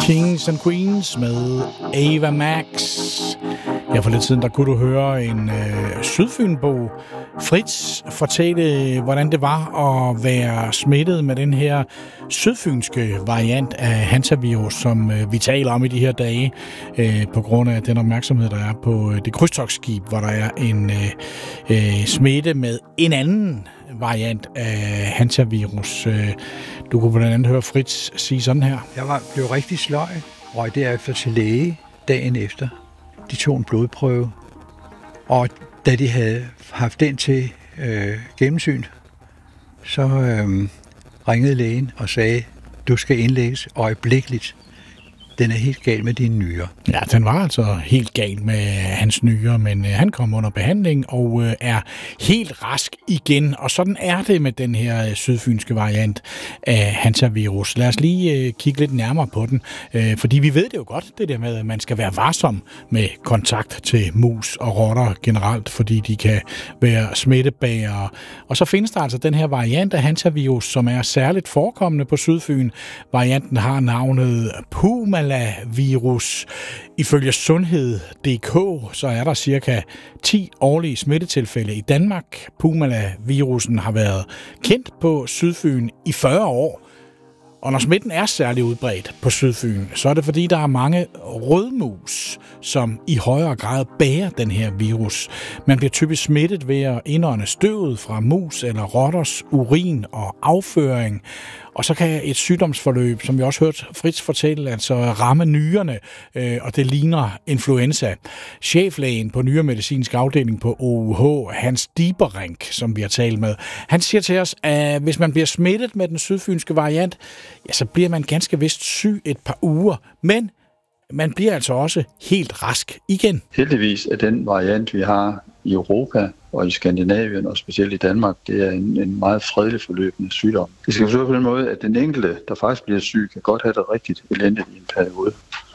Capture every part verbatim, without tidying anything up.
Kings and Queens med Ava Max. Her for lidt siden, der kunne du høre en øh, Sydfynbo, Fritz, fortælle, hvordan det var at være smittet med den her sydfynske variant af hantavirus, som øh, vi taler om i de her dage, øh, på grund af den opmærksomhed, der er på øh, det krydstogtskib, hvor der er en øh, øh, smitte med en anden variant af hantavirus. Du kunne blandt andet høre Fritz sige sådan her. Jeg var, blev rigtig sløj, røg derefter til læge dagen efter. De tog en blodprøve, og da de havde haft den til øh, gennemsyn, så øh, ringede lægen og sagde, du skal indlægges øjeblikkeligt. Den er helt gal med dine nyrer. Ja, den var altså helt gal med hans nyrer, men øh, han kom under behandling og øh, er helt rask igen. Og sådan er det med den her øh, sydfynske variant af hantavirus. Lad os lige øh, kigge lidt nærmere på den, øh, fordi vi ved det jo godt, det der med, at man skal være varsom med kontakt til mus og rotter generelt, fordi de kan være smittebærere. Og så findes der altså den her variant af hantavirus, som er særligt forekommende på Sydfyn. Varianten har navnet Puma virus. Ifølge sundhed punktum d k så er der cirka ti årlige smittetilfælde i Danmark. Puma-virusen har været kendt på Sydfyn i fyrre år. Og når smitten er særlig udbredt på Sydfyn, så er det fordi, der er mange rødmus, som i højere grad bærer den her virus. Man bliver typisk smittet ved at indånde støvet fra mus eller rotters urin og afføring. Og så kan et sygdomsforløb, som vi også hørte Fritz fortælle, altså ramme nyrerne, øh, og det ligner influenza. Cheflægen på nyremedicinsk afdeling på O U H, Hans Dieberink, som vi har talt med, han siger til os, at hvis man bliver smittet med den sydfynske variant, ja, så bliver man ganske vist syg et par uger, men man bliver altså også helt rask igen. Heldigvis er den variant, vi har i Europa og i Skandinavien, og specielt i Danmark, det er en, en meget fredelig forløbende sygdom. Det skal forstå på den måde, at den enkelte, der faktisk bliver syg, kan godt have det rigtigt elendigt i en periode.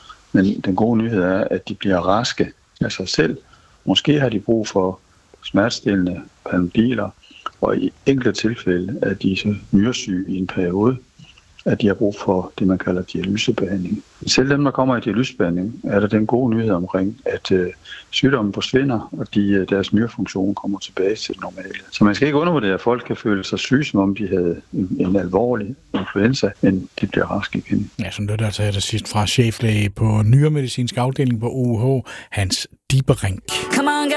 Men den gode nyhed er, at de bliver raske af sig selv. Måske har de brug for smertestillende Panodiler, og i enkelte tilfælde er de så nyresyge i en periode, at de har brug for det, man kalder dialysebehandling. Selv dem, der kommer i dialysebehandling, er der den gode nyhed omkring, at øh, sygdommen forsvinder, og de, deres nyrefunktion kommer tilbage til det normale. Så man skal ikke undervurdere, at folk kan føle sig syge, som om de havde en, en alvorlig influenza, men de bliver raske igen. Ja, som det der tager det sidst fra cheflæge på nyremedicinsk afdeling på O U H, Hans Dieberink.